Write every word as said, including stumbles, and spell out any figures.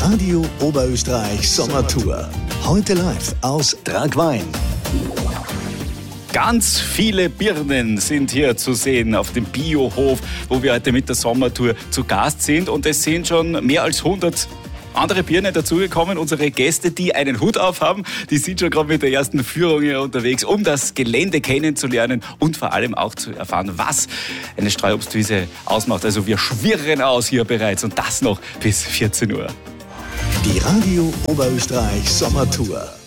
Radio Oberösterreich Sommertour. Heute live aus Tragwein. Ganz viele Birnen sind hier zu sehen auf dem Biohof, wo wir heute mit der Sommertour zu Gast sind. Und es sind schon mehr als hundert andere Birnen dazugekommen. Unsere Gäste, die einen Hut aufhaben, die sind schon gerade mit der ersten Führung hier unterwegs, um das Gelände kennenzulernen und vor allem auch zu erfahren, was eine Streuobstwiese ausmacht. Also wir schwirren aus hier bereits und das noch bis vierzehn Uhr. Die Radio Oberösterreich Sommertour.